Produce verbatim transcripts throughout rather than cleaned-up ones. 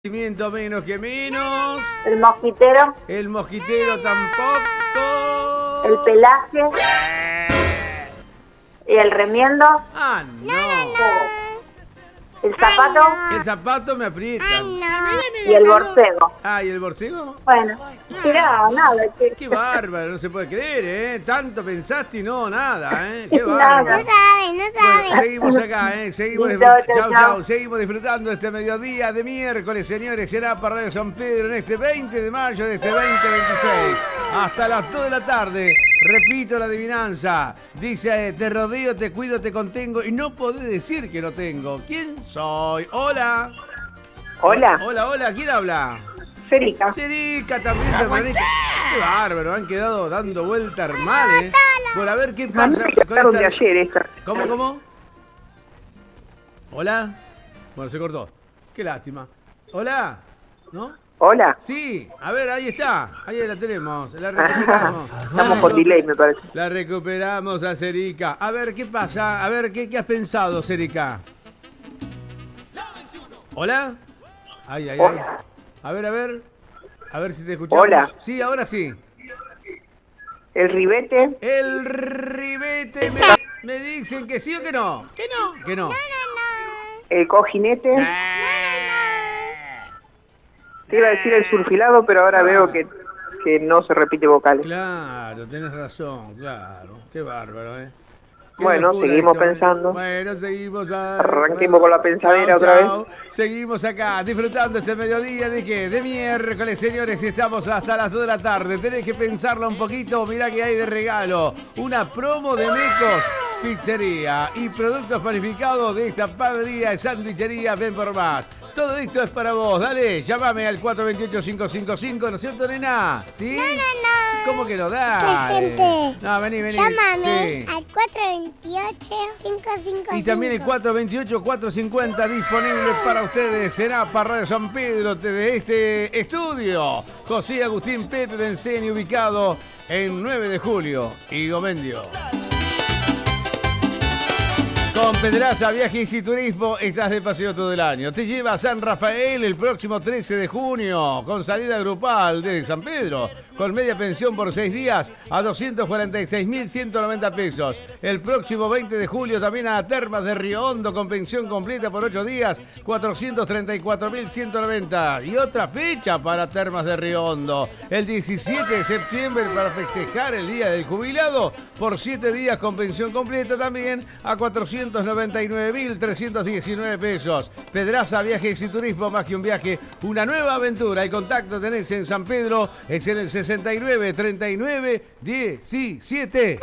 Menos que menos. El mosquitero. El mosquitero tampoco. El pelaje. Y el remiendo. Ah, no. El zapato. El zapato me aprieta. Y el borcego. Ah, ¿y el borcego? Bueno, mirá, nada. Que... Qué bárbaro, no se puede creer, ¿eh? Tanto pensaste y no, nada, ¿eh? Qué Nada. bárbaro. No sabe, no sabe. Bueno, seguimos acá, ¿eh? Seguimos Listo, disfrutando. chau, Chau, chau. chau. Seguimos disfrutando este mediodía de miércoles, señores. Será para Radio San Pedro en este veinte de mayo de este veinte veintiséis. Hasta las dos de la tarde. Repito la adivinanza. Dice, eh, te rodeo, te cuido, te contengo y no podés decir que no tengo. ¿Quién soy? Hola. Hola, Hola, hola. ¿Quién habla? Cerica. Cerica también, tempranito. Qué bárbaro, han quedado dando vueltas mal, ¿eh? Por a ver qué pasa con Mandaron de esta... ayer esta. ¿Cómo, cómo? ¿Hola? Bueno, se cortó. Qué lástima. ¿Hola? ¿No? Hola. Sí, a ver, ahí está. Ahí la tenemos. La recuperamos. Estamos con delay, me parece. La recuperamos a Cerica. A ver, ¿qué pasa? A ver, ¿qué, qué has pensado, Cerica? ¿Hola? Ay, ay, ay. Hola. A ver, a ver. A ver si te escuchamos. Hola. Sí, ahora sí. El ribete. El ribete. Me, me dicen que sí o que no. Que no. Que no. El cojinete. Eh. Te iba a decir el sulfilado, pero ahora veo que, que no se repite vocales. Claro, tenés razón, claro. Qué bárbaro, ¿eh? Qué Bueno, locura seguimos esto, ¿eh? pensando. Bueno, seguimos a... Arranquemos con la pensadera Chau, otra chau. Seguimos acá, disfrutando este mediodía de qué? De miércoles, señores, y estamos hasta las dos de la tarde. Tenés que pensarlo un poquito, mirá que hay de regalo. Una promo de Mecos Pizzería y productos panificados de esta panadería de sandwichería Ven por Más. Todo esto es para vos, dale, llámame al cuatro dos ocho, cinco cinco cinco, ¿no es cierto, nena? ¿Sí? No, no, no. ¿Cómo que no? Dale. Presente. No, vení, vení. Llámame Sí. al cuatro veintiocho, cinco cinco cinco. Y también el cuatro veintiocho, cuatro cincuenta disponible para ustedes en APA Radio San Pedro desde este estudio. José Agustín Pepe Benceni, ubicado en nueve de julio y Gomendio. Con Pedraza Viajes y Turismo estás de paseo todo el año. Te lleva a San Rafael el próximo trece de junio con salida grupal desde San Pedro con media pensión por seis días a doscientos cuarenta y seis mil ciento noventa pesos. El próximo veinte de julio también a Termas de Río Hondo con pensión completa por ocho días, cuatrocientos treinta y cuatro mil ciento noventa. Y otra fecha para Termas de Río Hondo, el diecisiete de septiembre para festejar el Día del Jubilado por siete días con pensión completa también a cuatrocientos noventa y nueve mil trescientos diecinueve pesos. Pedraza Viajes y Turismo, más que un viaje, una nueva aventura. El contacto tenés en San Pedro, es en el sesenta y nueve, treinta y nueve, diecisiete.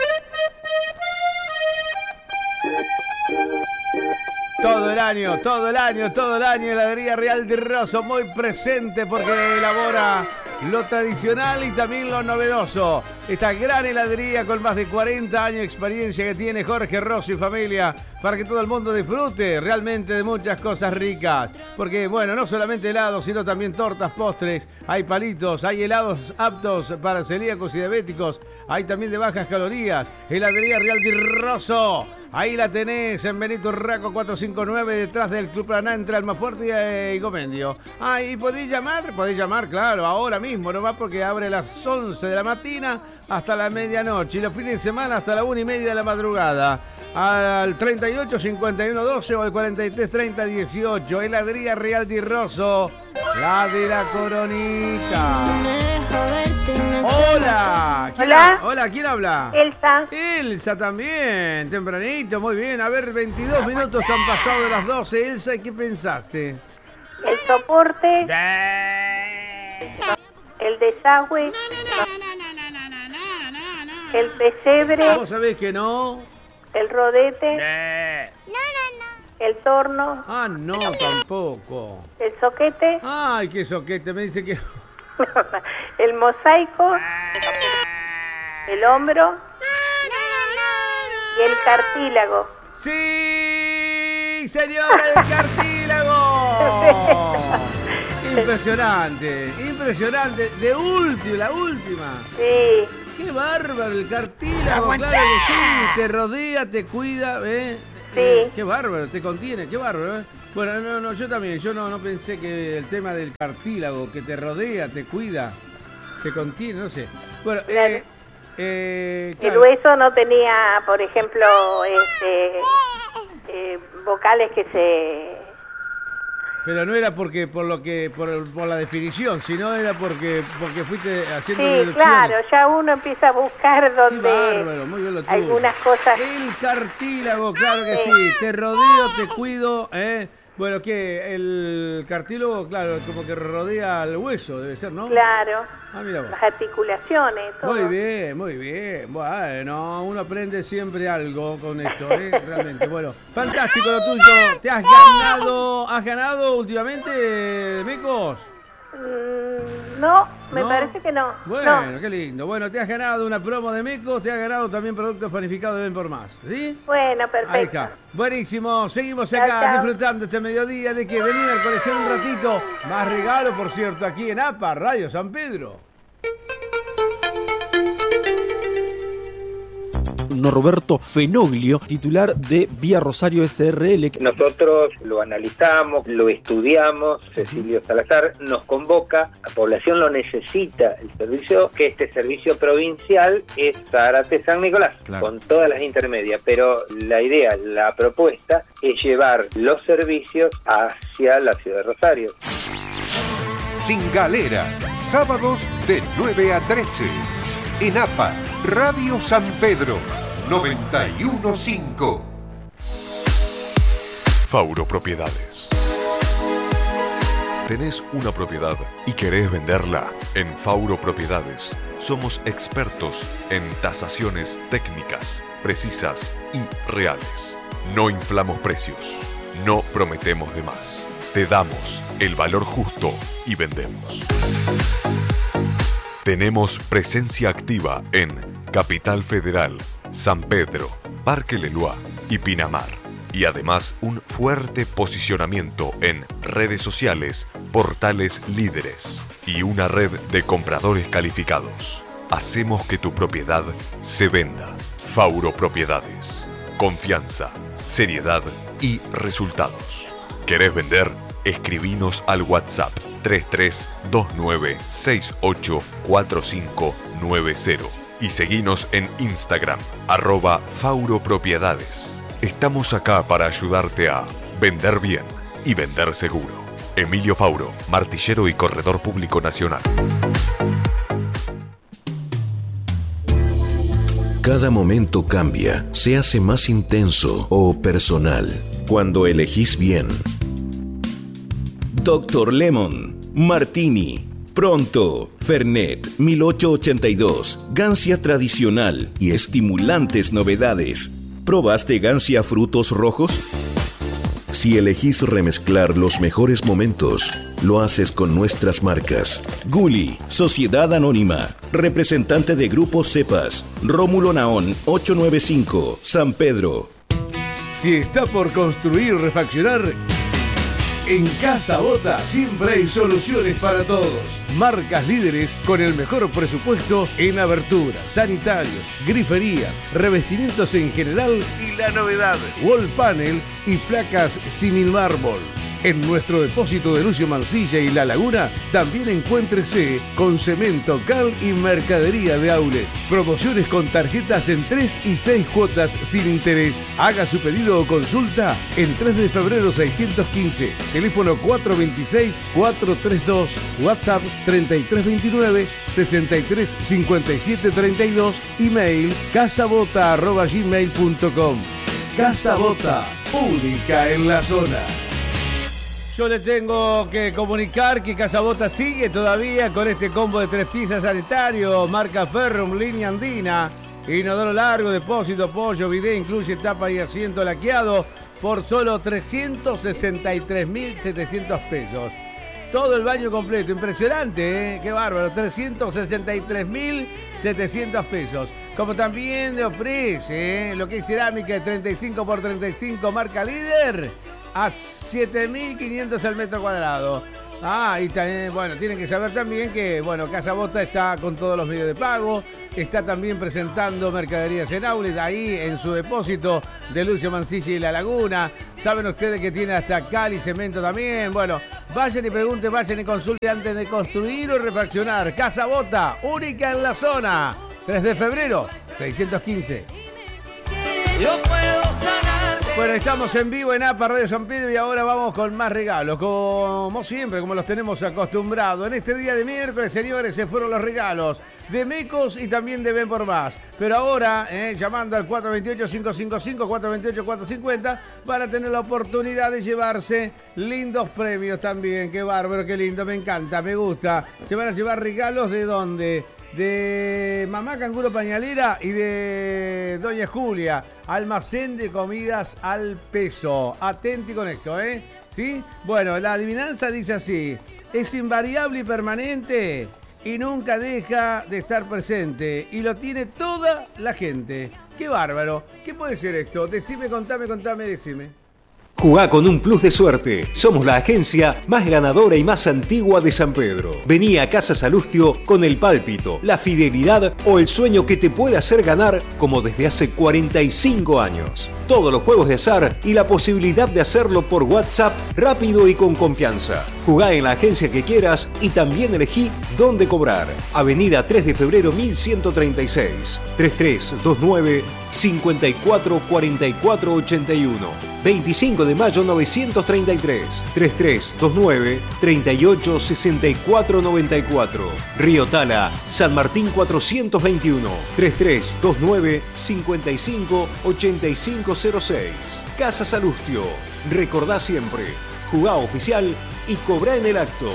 Todo el año, todo el año, todo el año, Heladería Real de Rosso muy presente porque elabora lo tradicional y también lo novedoso. Esta gran heladería con más de cuarenta años de experiencia que tiene Jorge Rosso y familia para que todo el mundo disfrute realmente de muchas cosas ricas. Porque, bueno, no solamente helados, sino también tortas, postres, hay palitos, hay helados aptos para celíacos y diabéticos, hay también de bajas calorías. Heladería Real de Rosso. Ahí la tenés en Benito Urraco cuatrocientos cincuenta y nueve, detrás del Club Paraná, entre Almafuerte y Gomendio. Ah, y podéis llamar, podéis llamar, claro, ahora mismo, nomás porque abre a las once de la mañana hasta la medianoche. Y los fines de semana hasta la una y media de la madrugada. Al treinta y ocho, cincuenta y uno, doce o al cuarenta y tres, treinta, dieciocho. Heladería Real de Rosso, la de la Coronita. Hola. ¿Quién Hola. ha- Hola, ¿quién habla? Elsa. Elsa también, tempranito, muy bien. A ver, veintidós minutos han pasado de las doce. Elsa, ¿qué pensaste? El soporte. El desagüe. El pesebre. ¿Vos sabés que no? El rodete. No, no, no. El torno. Ah, no, tampoco. El soquete. Ay, qué soquete, me dice que... El mosaico. El hombro. No, no, Y el cartílago. ¡Sí, señora del cartílago! Impresionante, impresionante. De última, la última. Sí. ¡Qué bárbaro el cartílago! Claro que sí, te rodea, te cuida, ¿eh? Sí. Qué bárbaro, te contiene, qué bárbaro. ¿eh? Bueno, no, no, yo también, yo no, no pensé que el tema del cartílago que te rodea, te cuida, te contiene, no sé. Bueno, Claro. eh, eh, El claro. hueso no tenía, por ejemplo, este, eh, vocales que se... Pero no era porque por lo que por, por la definición, sino era porque porque fuiste haciendo Sí, deducciones. claro, ya uno empieza a buscar Qué donde bárbaro, muy bien lo tuyo. algunas cosas... El cartílago, claro que sí. Te rodeo, te cuido, ¿eh? Bueno, que el cartílago, claro, como que rodea al hueso, debe ser, ¿no? Claro, Ah, mira vos. las articulaciones, todo. Muy bien, muy bien. Bueno, uno aprende siempre algo con esto, ¿eh? Realmente. Bueno, fantástico lo tuyo. ¿Te has ganado, has ganado últimamente, Mecos? Mm, no, me ¿No? parece que no. Bueno, No. qué lindo. Bueno, te has ganado una promo de Mecos, te has ganado también productos panificados de Ven por Más. ¿Sí? Bueno, perfecto. Ahí está. Buenísimo. Seguimos Chao, acá chao. disfrutando este mediodía de que venir al colección un ratito. Más regalo, por cierto, aquí en APA, Radio San Pedro. Norberto Fenoglio, titular de Vía Rosario S R L. Nosotros lo analizamos, lo estudiamos, Cecilio Salazar nos convoca, la población lo necesita, el servicio, que este servicio provincial es Zárate San Nicolás, Claro. con todas las intermedias, pero la idea, la propuesta es llevar los servicios hacia la ciudad de Rosario. Sin Galera, sábados de nueve a trece. En APA, Radio San Pedro, noventa y uno punto cinco. Fauro Propiedades. ¿Tenés una propiedad y querés venderla? En Fauro Propiedades somos expertos en tasaciones técnicas, precisas y reales. No inflamos precios, no prometemos de más. Te damos el valor justo y vendemos. Tenemos presencia activa en Capital Federal, San Pedro, Parque Leloir y Pinamar. Y además un fuerte posicionamiento en redes sociales, portales líderes y una red de compradores calificados. Hacemos que tu propiedad se venda. Fauro Propiedades. Confianza, seriedad y resultados. ¿Querés vender? Escribinos al WhatsApp tres tres dos nueve seis ocho cuatro cinco nueve cero y seguinos en Instagram, arroba Fauro Propiedades. Estamos acá para ayudarte a vender bien y vender seguro. Emilio Fauro, martillero y corredor público nacional. Cada momento cambia, se hace más intenso o personal. Cuando elegís bien. Doctor Lemon, Martini, Pronto, Fernet mil ochocientos ochenta y dos, Gancia tradicional y estimulantes novedades. ¿Probaste Gancia frutos rojos? Si elegís remezclar los mejores momentos, lo haces con nuestras marcas. Gulli, Sociedad Anónima, representante de Grupo Cepas, Rómulo Naón ochocientos noventa y cinco, San Pedro. Si está por construir o refaccionar, en Casa Bota siempre hay soluciones para todos. Marcas líderes con el mejor presupuesto en aberturas, sanitarios, griferías, revestimientos en general y la novedad, wall panel y placas sin mármol. En nuestro depósito de Lucio Mancilla y La Laguna también encuéntrese con cemento, cal y mercadería de outlet. Promociones con tarjetas en tres y seis cuotas sin interés. Haga su pedido o consulta en tres de febrero seiscientos quince. Teléfono cuatro dos seis cuatro tres dos. WhatsApp treinta y tres veintinueve sesenta y tres cincuenta y siete treinta y dos. Email casabota arroba gmail punto com. Casa Bota, única en la zona. Yo le tengo que comunicar que Casa Bota sigue todavía con este combo de tres piezas sanitario, marca Ferrum, línea andina, inodoro largo, depósito, pollo, bidet, incluye tapa y asiento laqueado por solo trescientos sesenta y tres mil setecientos pesos. Todo el baño completo, impresionante, ¿eh? Qué bárbaro, trescientos sesenta y tres mil setecientos pesos. Como también le ofrece ¿eh? lo que es cerámica de treinta y cinco por treinta y cinco, marca líder, a siete mil quinientos al metro cuadrado. Ah, y también, bueno, tienen que saber también que, bueno, Casa Bota está con todos los medios de pago, está también presentando mercaderías en outlet, ahí en su depósito de Lucio Mancilla y La Laguna. Saben ustedes que tiene hasta cal y cemento también. Bueno, vayan y pregunten, vayan y consulten antes de construir o refaccionar. Casa Bota, única en la zona. tres de febrero, seiscientos quince. Yo puedo sanar. Bueno, estamos en vivo en APA Radio San Pedro y ahora vamos con más regalos, como siempre, como los tenemos acostumbrados. En este día de miércoles, señores, se fueron los regalos de Mecos y también de Ven por Más. Pero ahora, eh, llamando al cuatro dos ocho, cinco cinco cinco, cuatro dos ocho, cuatro cinco cero, van a tener la oportunidad de llevarse lindos premios también. Qué bárbaro, qué lindo, me encanta, me gusta. Se van a llevar regalos de dónde. De Mamá Canguro Pañalera y de Doña Julia, almacén de comidas al peso. Atenti con esto, ¿eh? ¿Sí? Bueno, la adivinanza dice así: es invariable y permanente y nunca deja de estar presente y lo tiene toda la gente. ¡Qué bárbaro! ¿Qué puede ser esto? Decime, contame, contame, decime. Jugá con un plus de suerte. Somos la agencia más ganadora y más antigua de San Pedro. Vení a Casa Salustio con el pálpito, la fidelidad o el sueño que te puede hacer ganar como desde hace cuarenta y cinco años. Todos los juegos de azar y la posibilidad de hacerlo por WhatsApp rápido y con confianza. Jugá en la agencia que quieras y también elegí dónde cobrar. Avenida tres de febrero mil ciento treinta y seis, treinta y tres veintinueve, cincuenta y cuatro cuarenta y cuatro ochenta y uno. veinticinco de mayo novecientos treinta y tres, treinta y tres veintinueve, treinta y ocho sesenta y cuatro noventa y cuatro. Río Tala, San Martín cuatrocientos veintiuno, treinta y tres veintinueve, cincuenta y cinco ochenta y cinco cero seis. Casa Salustio. Recordá siempre, jugá oficial y cobrá en el acto.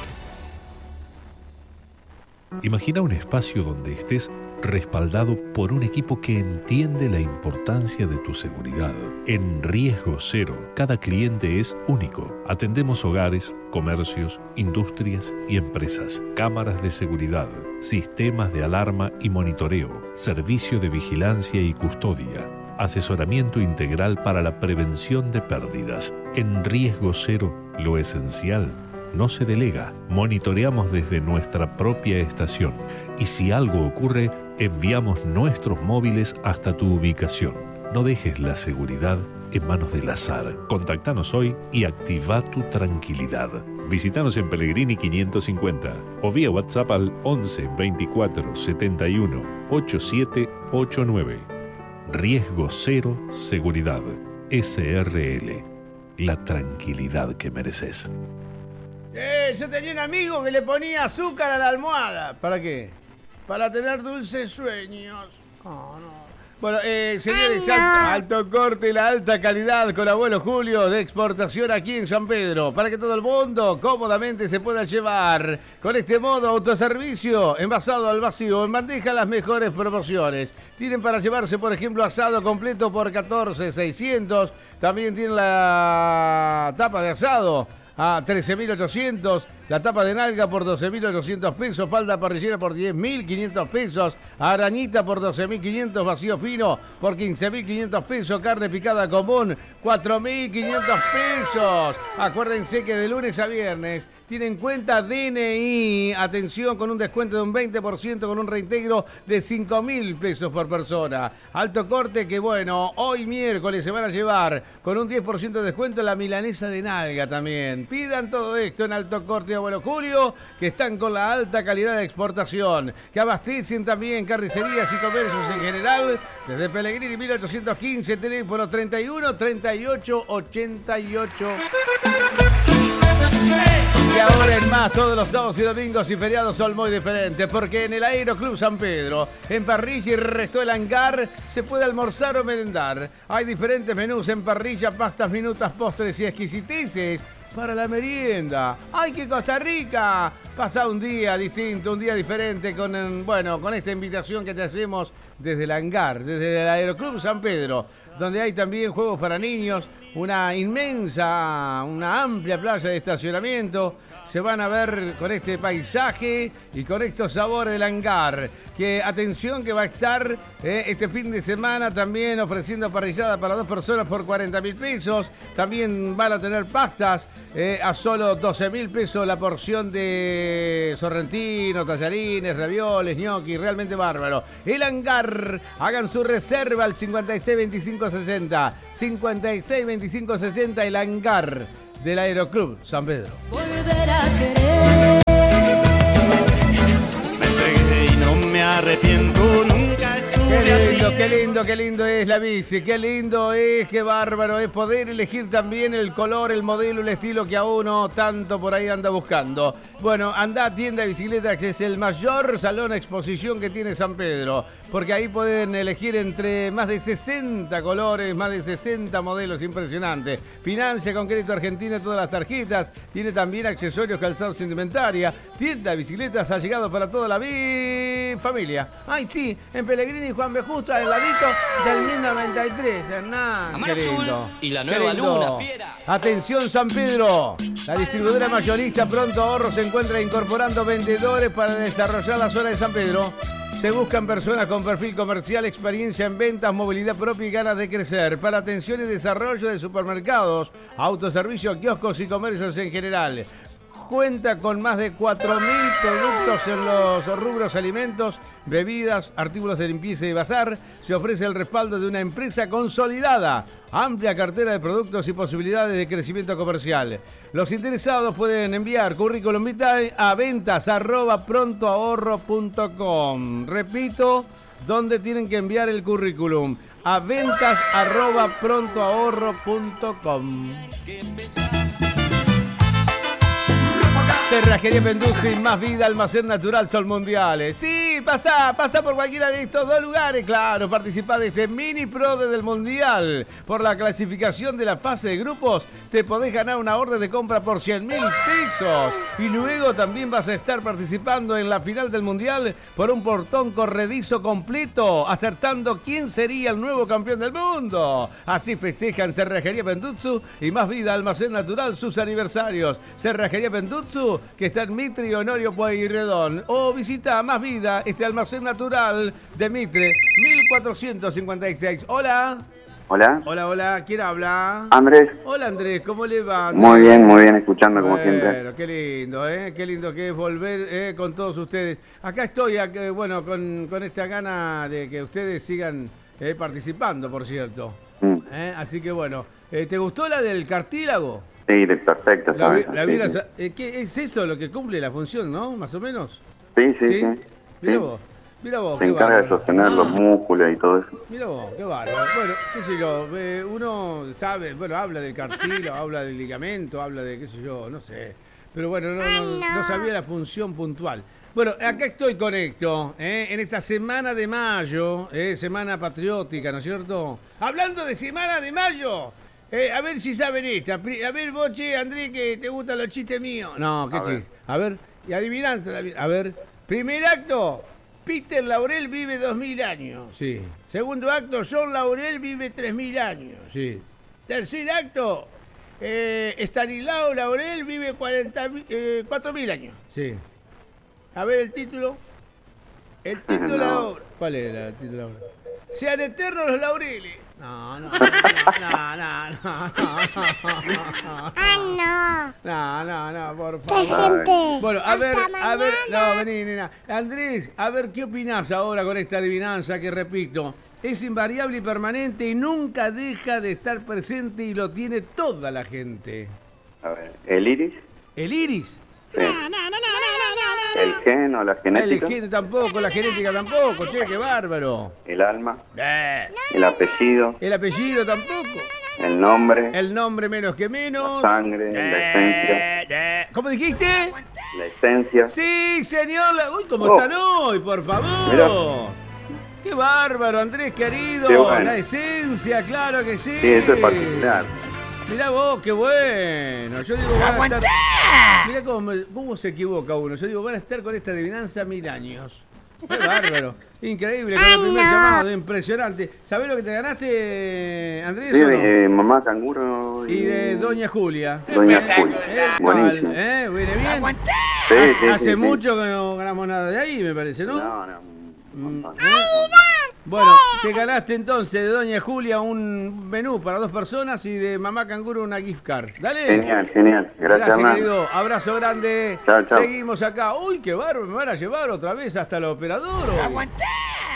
Imagina un espacio donde estés respaldado por un equipo que entiende la importancia de tu seguridad. En Riesgo Cero, cada cliente es único. Atendemos hogares, comercios, industrias y empresas, cámaras de seguridad, sistemas de alarma y monitoreo, servicio de vigilancia y custodia, asesoramiento integral para la prevención de pérdidas. En Riesgo Cero, lo esencial no se delega. Monitoreamos desde nuestra propia estación y si algo ocurre, enviamos nuestros móviles hasta tu ubicación. No dejes la seguridad en manos del azar. Contactanos hoy y activa tu tranquilidad. Visítanos en Pellegrini quinientos cincuenta o vía WhatsApp al once veinticuatro setenta y uno ochenta y siete ochenta y nueve. Riesgo Cero Seguridad. S R L. La tranquilidad que mereces. Eh, yo tenía un amigo que le ponía azúcar a la almohada. ¿Para qué? Para tener dulces sueños. Oh, no. Bueno, eh, señores, Ay, no. alto, alto corte y la alta calidad con Abuelo Julio de exportación aquí en San Pedro. Para que todo el mundo cómodamente se pueda llevar con este modo autoservicio, envasado al vacío, en bandeja las mejores promociones. Tienen para llevarse, por ejemplo, asado completo por catorce mil seiscientos. También tienen la tapa de asado a trece mil ochocientos, la tapa de nalga por doce mil ochocientos pesos, falda parrillera por diez mil quinientos pesos, arañita por doce mil quinientos, vacío fino por quince mil quinientos pesos, carne picada común cuatro mil quinientos pesos. Acuérdense que de lunes a viernes tienen cuenta D N I, atención, con un descuento de un veinte por ciento con un reintegro de cinco mil pesos por persona. Alto corte que, bueno, hoy miércoles se van a llevar con un diez por ciento de descuento la milanesa de nalga también. Pidan todo esto en Alto Corte Abuelo Julio, que están con la alta calidad de exportación, que abastecen también carnicerías y comercios en general, desde Pellegrini mil ochocientos quince, teléfono treinta y uno treinta y ocho ochenta y ocho. Y ahora en más, todos los sábados y domingos y feriados son muy diferentes, porque en el Aeroclub San Pedro, en parrilla y resto del hangar, se puede almorzar o merendar. Hay diferentes menús en parrilla, pastas, minutas, postres y exquisiteces para la merienda. ¡Ay, qué Costa Rica! Pasa un día distinto, un día diferente con, bueno, con esta invitación que te hacemos desde el hangar, desde el Aeroclub San Pedro, donde hay también juegos para niños, una inmensa, una amplia playa de estacionamiento. Se van a ver con este paisaje y con estos sabores del hangar. Que atención que va a estar eh, este fin de semana también ofreciendo parrillada para dos personas por cuarenta mil pesos. También van a tener pastas Eh, a solo doce mil pesos la porción de sorrentino, tallarines, ravioles, gnocchi, realmente bárbaro. El Hangar, hagan su reserva al cincuenta y seis veinticinco sesenta. cincuenta y seis veinticinco sesenta, El Hangar del Aeroclub San Pedro. Volver a querer. Me entregué y no me arrepiento, nunca estuve Qué lindo, así. qué lindo, qué lindo es la bici, qué lindo es, qué bárbaro es poder elegir también el color, el modelo, el estilo que a uno tanto por ahí anda buscando. Bueno, anda a Tienda de Bicicletas, que es el mayor salón exposición que tiene San Pedro, porque ahí pueden elegir entre más de sesenta colores, más de sesenta modelos impresionantes. Financia con crédito argentino todas las tarjetas, tiene también accesorios, calzados, indumentaria. Tienda de Bicicletas ha llegado para toda la vi- familia. Ay, sí, en Pellegrini y Juan B. Justo, al ladito del mil noventa y tres. Hernán, Amar qué azul lindo. y la Qué nueva lindo. luna, fiera. Atención San Pedro, la distribuidora mayorista Pronto Ahorro se encuentra incorporando vendedores para desarrollar la zona de San Pedro. Se buscan personas con perfil comercial, experiencia en ventas, movilidad propia y ganas de crecer. Para atención y desarrollo de supermercados, autoservicio, kioscos y comercios en general. Cuenta con más de cuatro mil productos en los rubros alimentos, bebidas, artículos de limpieza y bazar. Se ofrece el respaldo de una empresa consolidada. Amplia cartera de productos y posibilidades de crecimiento comercial. Los interesados pueden enviar currículum vitae a ventas arroba prontoahorro punto com. Repito, ¿dónde tienen que enviar el currículum? A ventas arroba prontoahorro punto com. Cerrajería Penduzzi y Más Vida, Almacén Natural Sol Mundiales. Sí, pasa, pasa por cualquiera de estos dos lugares, claro. Participá de este mini pro del Mundial. Por la clasificación de la fase de grupos, te podés ganar una orden de compra por cien mil pesos. Y luego también vas a estar participando en la final del Mundial por un portón corredizo completo, acertando quién sería el nuevo campeón del mundo. Así festejan Cerrajería Penduzzi y Más Vida, Almacén Natural sus aniversarios. Cerrajería Penduzzi, que está en Mitre y Honorio Pueyrredón. O visita Más Vida, este almacén natural de Mitre, mil cuatrocientos cincuenta y seis. Hola. Hola. Hola, hola. ¿Quién habla? Andrés. Hola, Andrés. ¿Cómo le va? Muy bien, muy bien, escuchando como siempre. Bueno, qué lindo, ¿eh? Qué lindo que es volver eh, con todos ustedes. Acá estoy, acá, bueno, con, con esta gana de que ustedes sigan eh, participando, por cierto. Mm. ¿Eh? Así que bueno, eh, ¿te gustó la del cartílago? Sí, de perfecto. La, ¿sabes? la Sí, vieras- sí. eh, ¿qué es eso lo que cumple la función, no? Más o menos. Sí, sí, sí. Mira Sí. vos, mira vos. Se qué encarga de bárbaro. sostener los músculos y todo eso. Mira vos, qué bárbaro. Bueno, qué sé yo, eh, uno sabe, bueno, habla del cartílago, habla del ligamento, habla de qué sé yo, no sé. Pero bueno, no, no, no sabía la función puntual. Bueno, acá estoy con Héctor, ¿eh? En esta semana de mayo, ¿eh? Semana patriótica, ¿no es cierto? Hablando de semana de mayo, eh, a ver si saben esta. Pri- A ver vos, che, Andrés, que te gustan los chistes míos. No, qué A ver. chiste. A ver, y adivinanza. A ver, primer acto, Peter Laurel vive dos mil años. Sí. Segundo acto, John Laurel vive tres mil años. Sí. Tercer acto, eh, Estanislao Laurel vive cuarenta, eh, cuatro mil años. Sí. A ver el título. El título de la No. obra. ¿Cuál era el título de la obra? Sean eternos los laureles. No, no, no, no, no, no, no. ¡Ah, No, no, no, por ¡Qué favor. gente! Bueno, a ver, Hasta a ver, mañana. no, vení, nena. Andrés, a ver, ¿qué opinás ahora con esta adivinanza que, repito, es invariable y permanente y nunca deja de estar presente y lo tiene toda la gente? A ver, el iris, ¿El iris? sí. El gen o la genética, El gen tampoco, la genética tampoco, che, qué bárbaro. el alma, Eh, el apellido, El apellido tampoco. el nombre, El nombre menos que menos. la sangre, la esencia, Eh, eh. ¿Cómo dijiste? la esencia. Sí, señor. la- Uy, ¿cómo Oh. están hoy? Por favor. Mirá. Qué bárbaro, Andrés, querido. Qué bueno. La esencia, claro que sí. Sí, eso es particular. Mirá vos, qué bueno. Yo digo, van a estar... Mirá cómo, me- cómo se equivoca uno. Yo digo, van a estar con esta adivinanza mil años. Qué bárbaro. Increíble, con el primer llamado, impresionante. ¿Sabés lo que te ganaste, Andrés? Sí, o no? de, eh, mamá canguro y, Y de Doña Julia. Doña Julia. ¿Eh? Buenísimo. ¿Eh? ¿Viene bien? Sí, Hace, sí, hace sí, sí. mucho que no ganamos nada de ahí, me parece, ¿no? No, no, un montón. ¿Eh? Bueno, te ganaste entonces de Doña Julia un menú para dos personas y de Mamá Canguro una gift card. Dale. Genial, genial. Gracias, Gracias, man. querido. Abrazo grande. Chao, chao. Seguimos acá. Uy, qué bárbaro. Me van a llevar otra vez hasta el operador. ¡Aguantá!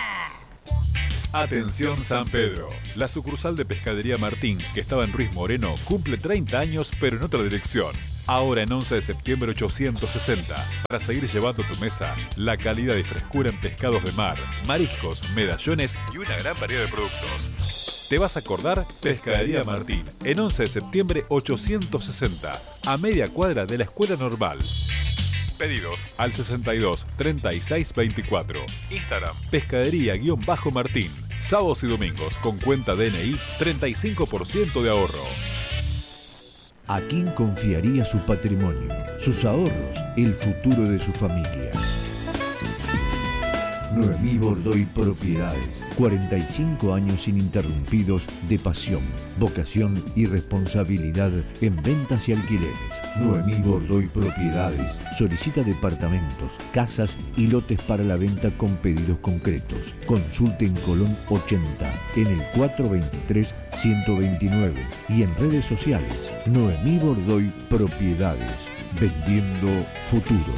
Atención San Pedro, la sucursal de Pescadería Martín, que estaba en Ruiz Moreno, cumple treinta años pero en otra dirección. Ahora en once de septiembre ochocientos sesenta, para seguir llevando a tu mesa la calidad y frescura en pescados de mar, mariscos, medallones y una gran variedad de productos. ¿Te vas a acordar? Pescadería Martín, en once de septiembre ochocientos sesenta, a media cuadra de la Escuela Normal. Pedidos al sesenta y dos, treinta y seis, veinticuatro. Instagram, pescadería-martín. Sábados y domingos con cuenta D N I, treinta y cinco por ciento de ahorro. ¿A quién confiaría su patrimonio, sus ahorros, el futuro de su familia? Noemí Bordoy Propiedades. cuarenta y cinco años ininterrumpidos de pasión, vocación y responsabilidad en ventas y alquileres. Noemí Bordoy Propiedades solicita departamentos, casas y lotes para la venta con pedidos concretos. Consulte en Colón ochenta, en el cuatrocientos veintitrés, ciento veintinueve y en redes sociales. Noemí Bordoy Propiedades, vendiendo futuro.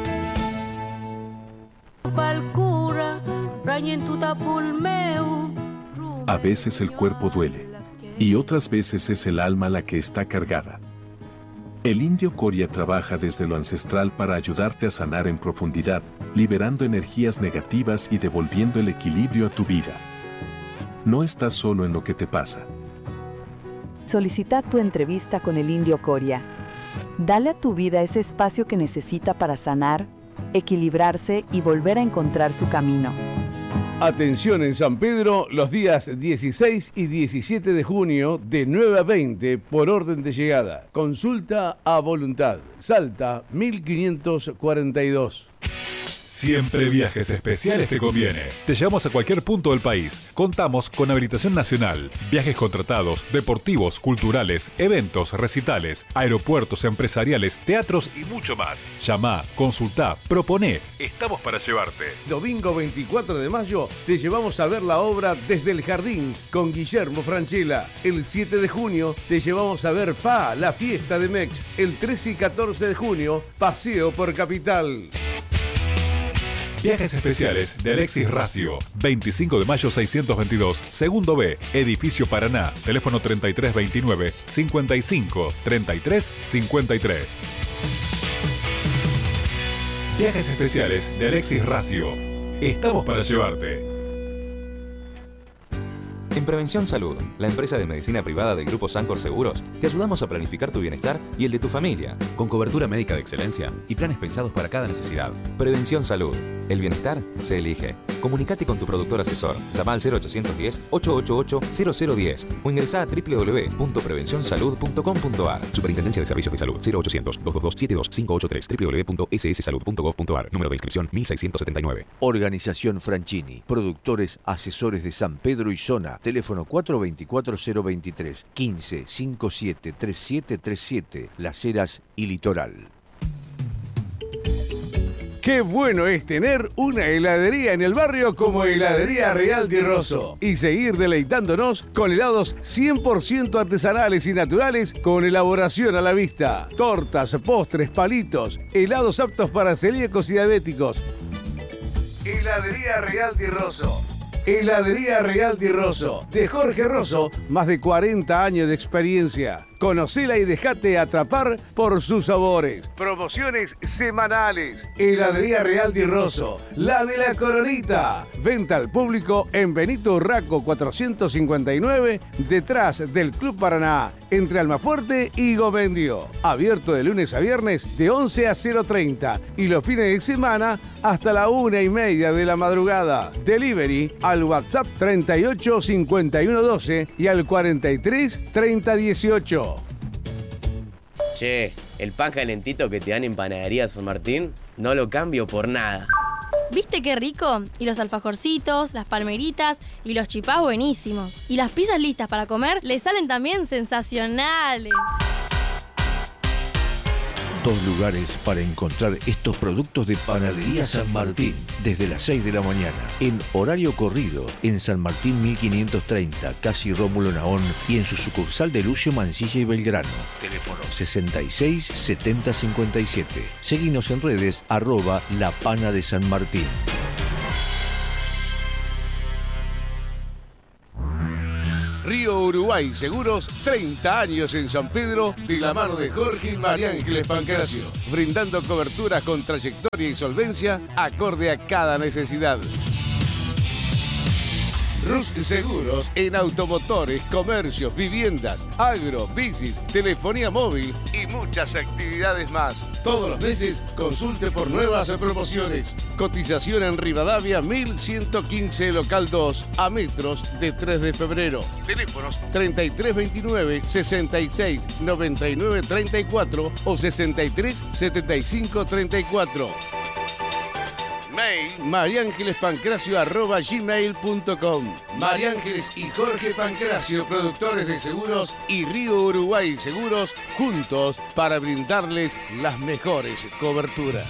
A veces el cuerpo duele y otras veces es el alma la que está cargada. El indio Coria trabaja desde lo ancestral para ayudarte a sanar en profundidad, liberando energías negativas y devolviendo el equilibrio a tu vida. No estás solo en lo que te pasa. Solicita tu entrevista con el indio Coria. Dale a tu vida ese espacio que necesita para sanar, equilibrarse y volver a encontrar su camino. Atención en San Pedro los días dieciséis y diecisiete de junio de nueve a veinte por orden de llegada. Consulta a voluntad. Salta mil quinientos cuarenta y dos. Siempre Viajes Especiales te conviene. Te llevamos a cualquier punto del país. Contamos con habilitación nacional, viajes contratados, deportivos, culturales, eventos, recitales, aeropuertos empresariales, teatros y mucho más. Llama, consultá, proponé. Estamos para llevarte. Domingo veinticuatro de mayo te llevamos a ver la obra Desde el Jardín con Guillermo Francella. El siete de junio te llevamos a ver P A, la fiesta de Mex. El trece y catorce de junio, paseo por Capital. Viajes Especiales de Alexis Racio. veinticinco de mayo seiscientos veintidós, segundo B, Edificio Paraná. Teléfono treinta y tres veintinueve, cincuenta y cinco, treinta y tres, cincuenta y tres. Viajes Especiales de Alexis Racio. Estamos para llevarte. En Prevención Salud, la empresa de medicina privada del Grupo Sancor Seguros, te ayudamos a planificar tu bienestar y el de tu familia, con cobertura médica de excelencia y planes pensados para cada necesidad. Prevención Salud, el bienestar se elige. Comunicate con tu productor asesor, llama al cero ochocientos diez, ochocientos ochenta y ocho, cero cero diez o ingresá a doble u doble u doble u punto prevención salud punto com punto a r. Superintendencia de Servicios de Salud, cero ochocientos, doscientos veintidós, setenta y dos, quinientos ochenta y tres, doble u doble u doble u punto ese ese salud punto gov punto a r. Número de inscripción mil seiscientos setenta y nueve. Organización Franchini, productores asesores de San Pedro y zona. Teléfono cuatro dos cuatro, cero dos tres, quince, cincuenta y siete, treinta y siete treinta y siete, Las Heras y Litoral. Qué bueno es tener una heladería en el barrio como Heladería Real de Rosso y seguir deleitándonos con helados cien por ciento artesanales y naturales con elaboración a la vista. Tortas, postres, palitos, helados aptos para celíacos y diabéticos. Heladería Real de Rosso. Heladería Real de Rosso, de Jorge Rosso, más de cuarenta años de experiencia. Conocela y dejate atrapar por sus sabores. Promociones semanales. Heladería Real de Rosso, la de la Coronita. Venta al público en Benito Urraco cuatrocientos cincuenta y nueve, detrás del Club Paraná, entre Almafuerte y Gomendio. Abierto de lunes a viernes de once a cero treinta y los fines de semana hasta la una y media de la madrugada. Delivery al WhatsApp treinta y ocho, cincuenta y uno, doce y al cuarenta y tres, treinta, dieciocho. Che, el pan calentito que te dan en Panadería San Martín, no lo cambio por nada. ¿Viste qué rico? Y los alfajorcitos, las palmeritas y los chipás buenísimos. Y las pizzas listas para comer le salen también sensacionales. Dos lugares para encontrar estos productos de Panadería San Martín desde las seis de la mañana, en horario corrido, en San Martín mil quinientos treinta, casi Rómulo Naón, y en su sucursal de Lucio Mansilla y Belgrano. Teléfono sesenta y seis setenta cincuenta y siete. Seguinos en redes arroba La Pana de San Martín. Río Uruguay Seguros, treinta años en San Pedro, de la mano de Jorge y María Ángeles Pancracio, brindando coberturas con trayectoria y solvencia acorde a cada necesidad. Rus Seguros en automotores, comercios, viviendas, agro, bicis, telefonía móvil y muchas actividades más. Todos los meses consulte por nuevas promociones. Cotización en Rivadavia mil ciento quince local dos, a metros de tres de febrero. Teléfonos treinta y tres veintinueve, sesenta y seis, noventa y nueve treinta y cuatro o sesenta y tres setenta y cinco treinta y cuatro. Mail mariangelespancracio arroba gmail punto com. María Ángeles y Jorge Pancracio, productores de seguros, y Río Uruguay Seguros, juntos para brindarles las mejores coberturas.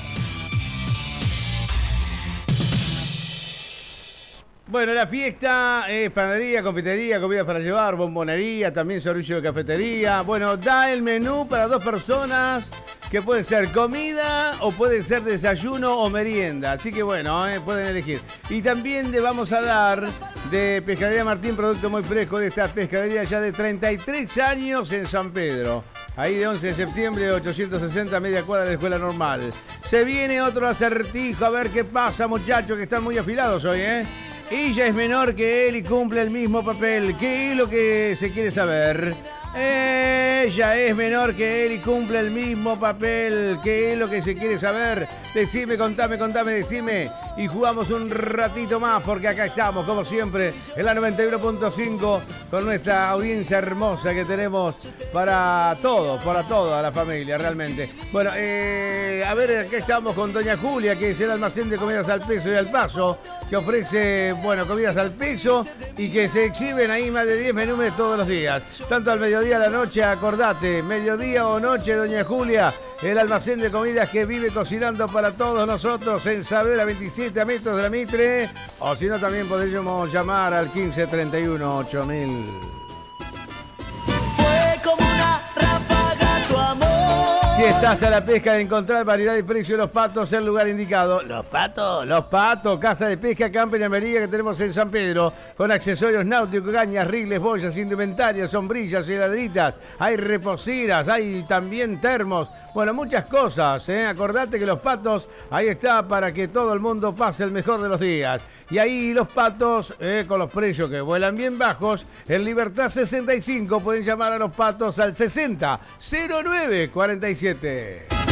Bueno, la fiesta es panadería, confitería, comida para llevar, bombonería, también servicio de cafetería. Bueno, da el menú para dos personas, que puede ser comida o puede ser desayuno o merienda. Así que bueno, eh, pueden elegir. Y también le vamos a dar de Pescadería Martín, producto muy fresco de esta pescadería ya de treinta y tres años en San Pedro. Ahí de once de septiembre, ochocientos sesenta, media cuadra de la Escuela Normal. Se viene otro acertijo, a ver qué pasa, muchachos, que están muy afilados hoy, ¿eh? Ella es menor que él y cumple el mismo papel. ¿Qué es lo que se quiere saber? Ella es menor que él y cumple el mismo papel. ¿Qué es lo que se quiere saber? Decime, contame, contame, decime. Y jugamos un ratito más porque acá estamos, como siempre, en la noventa y uno punto cinco con nuestra audiencia hermosa que tenemos para todos, para toda la familia, realmente. Bueno, eh, a ver, acá estamos con Doña Julia, que es el almacén de comidas al peso y al paso, que ofrece, bueno, comidas al peso y que se exhiben ahí más de diez menús todos los días. Tanto al mediodía a la noche, acordate, mediodía o noche, Doña Julia, el almacén de comidas que vive cocinando para todos nosotros en Saavedra veintisiete, a metros de la Mitre, o si no también podríamos llamar al quince treinta y uno ocho mil. Fue como una ráfaga tu amor. Si estás a la pesca de encontrar variedad y precio de los patos, el lugar indicado. Los patos, los patos, casa de pesca, camping y amería que tenemos en San Pedro, con accesorios náuticos, cañas, rigles, boyas, indumentarias, sombrillas, heladeritas, hay reposeras, hay también termos. Bueno, muchas cosas, ¿eh? Acordate que los patos, ahí está para que todo el mundo pase el mejor de los días. Y ahí los patos, eh, con los precios que vuelan bien bajos, en Libertad sesenta y cinco pueden llamar a los patos al sesenta cero nueve cuarenta y siete.